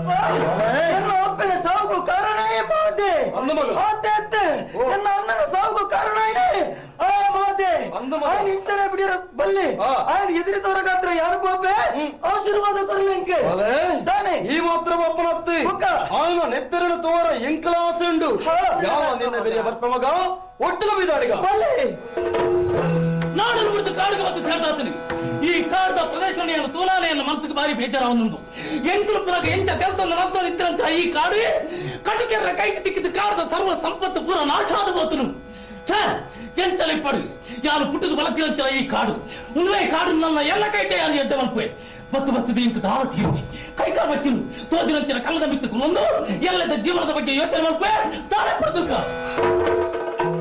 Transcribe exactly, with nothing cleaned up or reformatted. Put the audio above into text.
ನನ್ನ ಅಪ್ಪನ ಸಾವುಗೂ ಕಾರಣ ಮಾತೆ ಅತ್ತೆ ನನ್ನ ಅಣ್ಣನ ಸಾವುಗೂ ಕಾರಣ ಇದೆ ಆ ಮಾತೆ ఆయన ಇಂಚನೆ ಬಿಡಿರ ಬಲ್ಲಿ ఆయన ಎದುರಿಸೋರಗಾತ್ರ ಯಾರು ಬಾಬೆ ಆಶೀರ್ವಾದ ಕೊರಲಿಂಕೆ ತಾನೆ ಈ ಮಾತ್ರ ಒಪ್ಪನತ್ತಿ ఆయన నెత్తరిన తోర ఇంకలాసండు ಯಾವ ನಿನ್ನ ಬೆಲೆ ಬರ್ಪ ಮಗ ಒಟ್ಟಿಗೆ ಬಿದಾಡಿಗ ಬಲ್ಲಿ ನಾಡು ಬಿಟ್ಟು ಕಾಡುಗೆ ಬಂದು ಸೇರ್ತಾತೀನಿ ಈ ಕಾಡದ ಪ್ರದೇಶವನ್ನು ತೂಲಾನೆ ಮನಸ್ಸಿಗೆ ಭಾರಿ ಬೇಜಾರವನ್ನುಂಟು ಎಂಕಲು ಪುರಾಗ ಎಂಚ ತೆಲ್ತೊಂದು ನಲ್ತೊಂದು ಇದ್ರಂತ ಈ ಕಾಡು ಕಟುಕೆರ ಕೈಗೆ ತಿಕ್ಕಿದ ಕಾಡದ ಸರ್ವ ಸಂಪತ್ತು ಪೂರ ನಾಶ ಆದ ಹೋತನು ಛ ಎಂಚಲೆ ಪಡು ಯಾರು ಪುಟ್ಟದ ಬಲತಿರಂಚಲ ಈ ಕಾಡು ಉನ್ವೇ ಕಾಡು ನನ್ನ ಎಲ್ಲ ಕೈಟೆ ಯಾರು ಎಡ್ಡ ಮಲ್ಪೆ ಬತ್ತು ಬತ್ತದೆ ಇಂತ ದಾವ ತೀರ್ಚಿ ಕೈಕಾ ಬಚ್ಚಿನು ತೋದಿನಂಚಿನ ಕಲ್ಲದ ಮಿತ್ತುಕೊಂಡು ಎಲ್ಲದ ಜೀವನದ ಬಗ್ಗೆ ಯೋಚನೆ ಮಲ್ಪೆ ತಾಳೆ ಪಡ್ತು